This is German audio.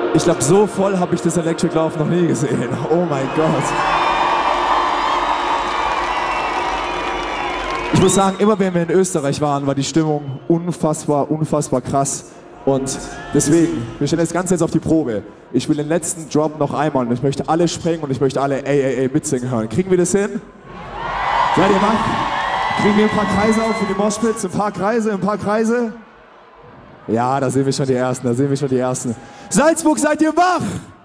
Ich glaube, so voll habe ich das Electric Love noch nie gesehen. Oh mein Gott. Ich muss sagen, immer wenn wir in Österreich waren, war die Stimmung unfassbar, unfassbar krass. Und deswegen, wir stellen das Ganze jetzt auf die Probe. Ich will den letzten Drop noch einmal und ich möchte alle springen und ich möchte alle ey mitsingen hören. Kriegen wir das hin? Seid ihr wach? Kriegen wir ein paar Kreise auf für die Moshpits? Ein paar Kreise? Ja, da sehen wir schon die Ersten, Salzburg, seid ihr wach?